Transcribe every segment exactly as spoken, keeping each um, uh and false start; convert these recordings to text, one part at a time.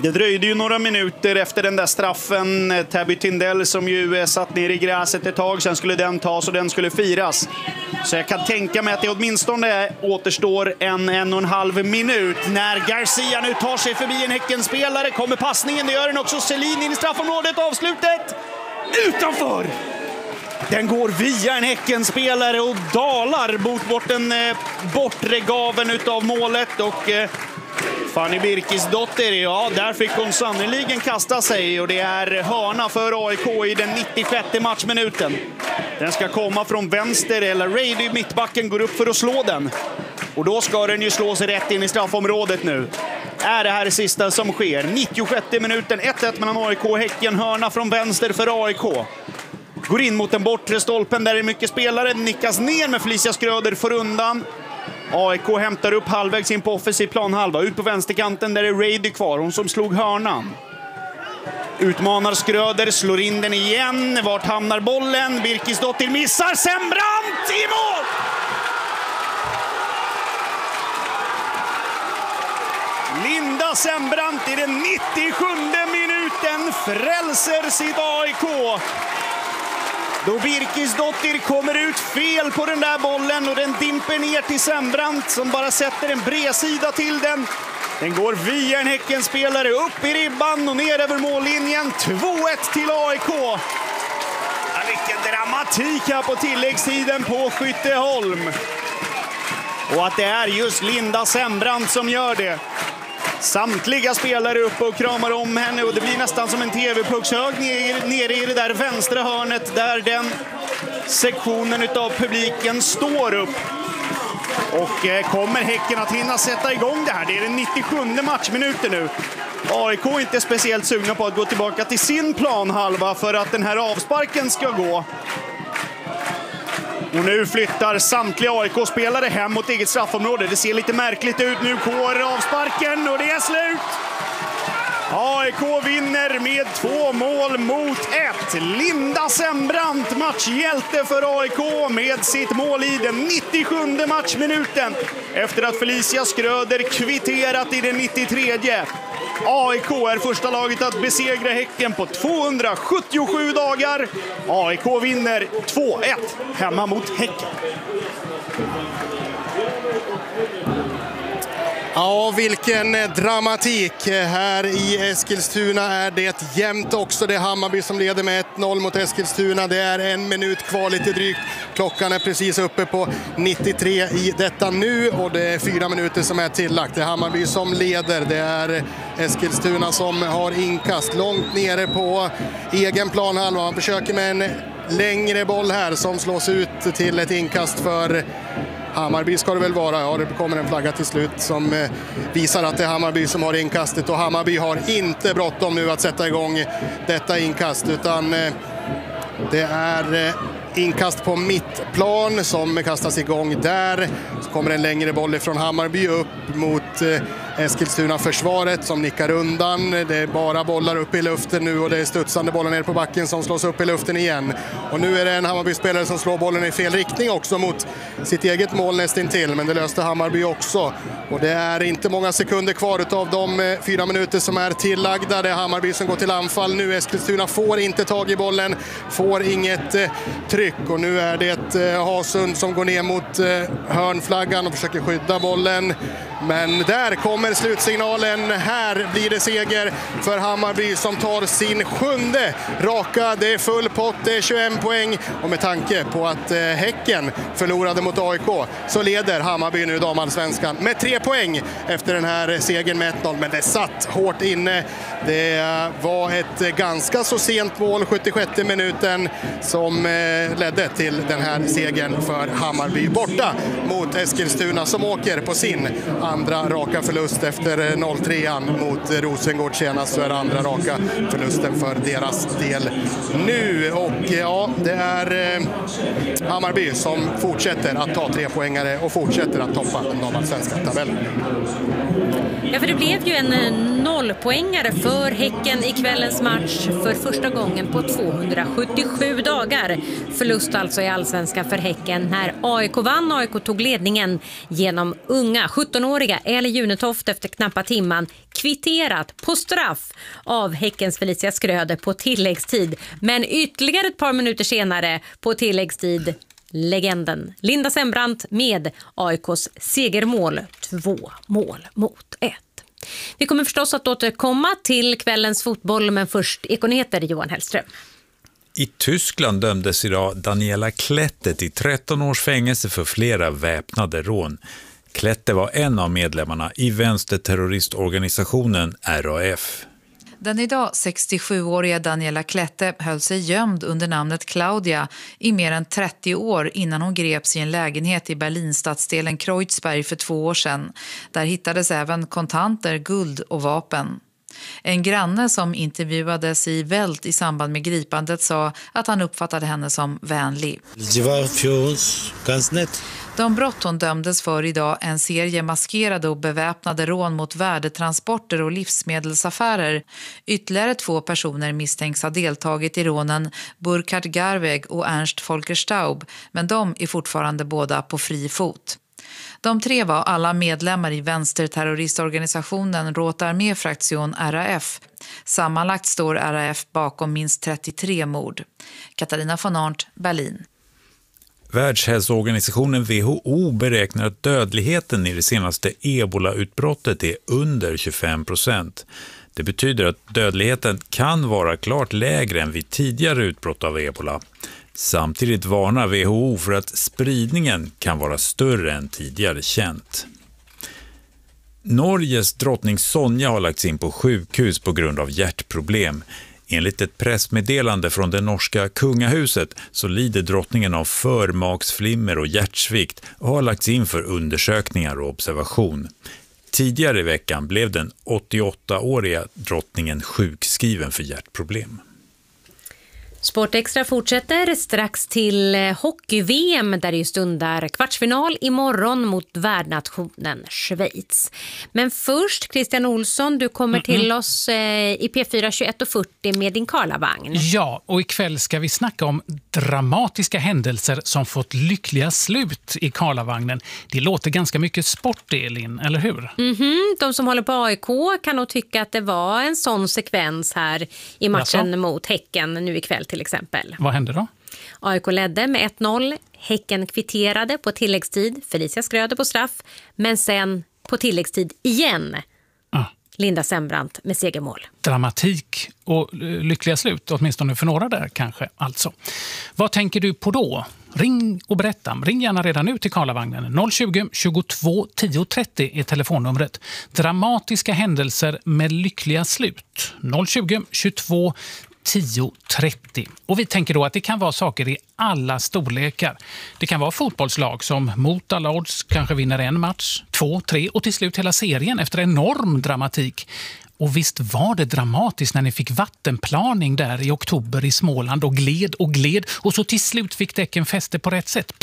Det dröjde ju några minuter efter den där straffen. Tabby Tindell som ju satt ner i gräset ett tag. Sen skulle den tas och den skulle firas. Så jag kan tänka mig att det åtminstone återstår en, en och en halv minut. När Garcia nu tar sig förbi en Häckenspelare. Kommer passningen, det gör den också. Selin in i straffområdet, avslutet. Utanför! Den går via en Häckenspelare och dalar mot bort den eh, bortre gaven utav målet. Och... Eh, Fanny Birkisdotter, ja, där fick hon sannoliken kasta sig och det är hörna för A I K i den nittiosjätte matchminuten. Den ska komma från vänster, eller Rady mittbacken går upp för att slå den. Och då ska den ju slå sig rätt in i straffområdet nu. Är det här det sista som sker? nittiosjätte minuten, ett ett mellan A I K och Häcken, hörna från vänster för A I K. Går in mot den bortre stolpen där det är mycket spelare, nickas ner med Felicia Skröder för undan. A I K hämtar upp halvvägs in på offensiv planhalva. Ut på vänsterkanten där är Rady kvar. Hon som slog hörnan. Utmanar Skröder, slår in den igen. Vart hamnar bollen? Birkisdotter missar. Sembrant i mål! Linda Sembrant i den nittiosjunde minuten frälser sitt A I K. Då Birkisdotter kommer ut fel på den där bollen och den dimper ner till Sembrant som bara sätter en bredsida till den. Den går via en Häckenspelare upp i ribban och ner över mållinjen. två ett till A I K. Ja, vilken dramatik här på tilläggstiden på Skytteholm. Och att det är just Linda Sembrant som gör det. Samtliga spelare uppe och kramar om henne och det blir nästan som en tv-puckshög nere i det där vänstra hörnet där den sektionen av publiken står upp. Och eh, kommer Häcken att hinna sätta igång det här? Det är den nittiosjunde matchminuten nu. A I K är inte speciellt sugna på att gå tillbaka till sin planhalva för att den här avsparken ska gå. Och nu flyttar samtliga A I K-spelare hem mot eget straffområde. Det ser lite märkligt ut. Nu går avsparken och det är slut. A I K vinner med två mål mot ett. Linda Sembrant, matchhjälte för A I K med sitt mål i den nittiosjunde matchminuten. Efter att Felicia Skröder kvitterat i den nittiotredje. A I K är första laget att besegra Häcken på tvåhundrasjuttiosju dagar. A I K vinner två ett hemma mot Häcken. Ja, vilken dramatik. Här i Eskilstuna är det jämnt också. Det är Hammarby som leder med ett noll mot Eskilstuna. Det är en minut kvar lite drygt. Klockan är precis uppe på nittiotre i detta nu och det är fyra minuter som är tillagt. Det är Hammarby som leder. Det är Eskilstuna som har inkast långt nere på egen planhalva. Man försöker med en längre boll här som slås ut till ett inkast för Hammarby ska det väl vara. Ja, det kommer en flagga till slut som eh, visar att det är Hammarby som har inkastet. Och Hammarby har inte bråttom nu att sätta igång detta inkast. Utan eh, det är eh, inkast på mittplan som kastas igång där. Så kommer en längre boll från Hammarby upp mot eh, Eskilstuna-försvaret som nickar undan. Det är bara bollar upp i luften nu och det är studsande bollar ner på backen som slås upp i luften igen. Och nu är det en Hammarby-spelare som slår bollen i fel riktning också mot sitt eget mål nästintill. Men det löste Hammarby också. Och det är inte många sekunder kvar av de fyra minuter som är tillagda. Det är Hammarby som går till anfall nu. Eskilstuna får inte tag i bollen, får inget eh, tryck. Och nu är det eh, Hasund som går ner mot eh, hörnflaggan och försöker skydda bollen. Men där kommer slutsignalen. Här blir det seger för Hammarby som tar sin sjunde raka. Det är full pott, det är tjugoen poäng. Och med tanke på att eh, Häcken förlorade mot A I K så leder Hammarby nu damallsvenskan med tre poäng efter den här segern med ett noll. Men det satt hårt inne. Det var ett ganska så sent mål, sjuttiosjätte minuten, som eh, ledde till den här segern för Hammarby borta mot Eskilstuna som åker på sin andra raka förlust efter noll tre mot Rosengård senast. Så är det andra raka förlusten för deras del nu. Och ja, det är eh, Hammarby som fortsätter att ta tre poängare och fortsätter att toppa den damallsvenska tabellen. Ja, för det blev ju en nollpoängare för Häcken i kvällens match för första gången på tvåhundrasjuttiosju dagar. Förlust alltså i allsvenskan för Häcken när A I K vann. A I K tog ledningen genom unga sjuttonåriga Eli Junetoft efter knappa timman, kvitterat på straff av Häckens Felicia Skröder på tilläggstid. Men ytterligare ett par minuter senare på tilläggstid legenden Linda Sembrant med A I K:s segermål, två mål mot ett. Vi kommer förstås att återkomma till kvällens fotboll, men först ekonometer Johan Hellström. I Tyskland dömdes idag Daniela Klette till tretton års fängelse för flera väpnade rån. Klette var en av medlemmarna i vänsterterroristorganisationen R A F. Den idag sextiosjuåriga Daniela Klette höll sig gömd under namnet Claudia i mer än trettio år innan hon greps i en lägenhet i Berlinstadsdelen Kreuzberg för två år sedan. Där hittades även kontanter, guld och vapen. En granne som intervjuades i Welt i samband med gripandet sa att han uppfattade henne som vänlig. Det var för oss ganska nätt. De brott hon dömdes för idag, en serie maskerade och beväpnade rån mot värdetransporter och livsmedelsaffärer. Ytterligare två personer misstänks ha deltagit i rånen, Burkhard Garweg och Ernst Volker Staub, men de är fortfarande båda på fri fot. De tre var alla medlemmar i vänsterterroristorganisationen Rote Armee-fraktion R A F. Sammanlagt står R A F bakom minst trettiotre mord. Katarina von Arndt, Berlin. Världshälsoorganisationen W H O beräknar att dödligheten i det senaste ebola-utbrottet är under tjugofem procent. Det betyder att dödligheten kan vara klart lägre än vid tidigare utbrott av ebola. Samtidigt varnar W H O för att spridningen kan vara större än tidigare känt. Norges drottning Sonja har lagts in på sjukhus på grund av hjärtproblem. Enligt ett pressmeddelande från det norska kungahuset så lider drottningen av förmaksflimmer och hjärtsvikt och har lagts in för undersökningar och observation. Tidigare i veckan blev den åttioåttaåriga drottningen sjukskriven för hjärtproblem. Sportextra fortsätter strax till hockey-V M där det stundar kvartsfinal imorgon mot värdnationen Schweiz. Men först, Christian Olsson, du kommer Mm-mm. till oss i P fyra tjugoett och fyrtio med din Karlavagn. Ja, och ikväll ska vi snacka om dramatiska händelser som fått lyckliga slut i Karlavagnen. Det låter ganska mycket sport, Elin, eller hur? Mm-hmm. De som håller på A I K kan nog tycka att det var en sån sekvens här i matchen alltså mot Häcken nu ikväll till exempel. Vad hände då? A I K ledde med ett noll. Häcken kvitterade på tilläggstid. Felicia Skröder på straff. Men sen på tilläggstid igen. Ah. Linda Sembrant med segermål. Dramatik och lyckliga slut, åtminstone för några där kanske. Alltså. Vad tänker du på då? Ring och berätta. Ring gärna redan nu till Karlavagnen. noll tjugo, tjugotvå, tio trettio är telefonnumret. Dramatiska händelser med lyckliga slut. noll tjugo, tjugotvå, tio trettio. Och vi tänker då att det kan vara saker i alla storlekar. Det kan vara fotbollslag som mot alla odds kanske vinner en match, två, tre och till slut hela serien efter enorm dramatik. Och visst var det dramatiskt när ni fick vattenplaning där i oktober i Småland och gled och gled och så till slut fick däcken fäste på rätt sätt.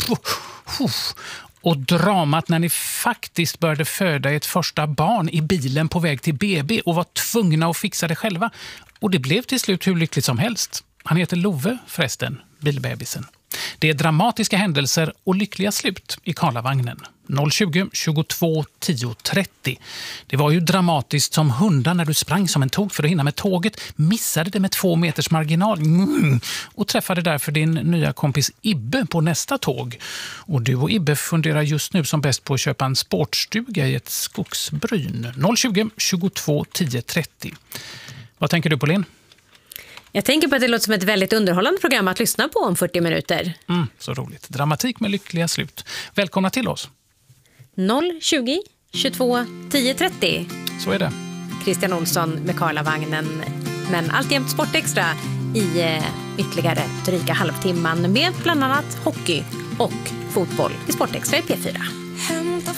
Och dramat när ni faktiskt började föda ett första barn i bilen på väg till B B och var tvungna att fixa det själva. Och det blev till slut hur lyckligt som helst. Han heter Love förresten, bilbebisen. Det är dramatiska händelser och lyckliga slut i Karlavagnen. noll tjugo, tjugotvå, tio trettio. Det var ju dramatiskt som hundar när du sprang som en tog för att hinna med tåget. Missade det med två meters marginal. Mm. Och träffade därför din nya kompis Ibbe på nästa tåg. Och du och Ibbe funderar just nu som bäst på att köpa en sportstuga i ett skogsbryn. noll tjugo, tjugotvå, tio trettio. Vad tänker du på, Linn? Jag tänker på att det låter som ett väldigt underhållande program att lyssna på om fyrtio minuter. Mm, så roligt. Dramatik med lyckliga slut. Välkomna till oss. noll tjugo, tjugotvå, tio trettio. Så är det. Christian Olsson med Karlavagnen. Men alltjämt Sportextra i eh, ytterligare dryga halvtimman med bland annat hockey och fotboll i Sportextra i P fyra.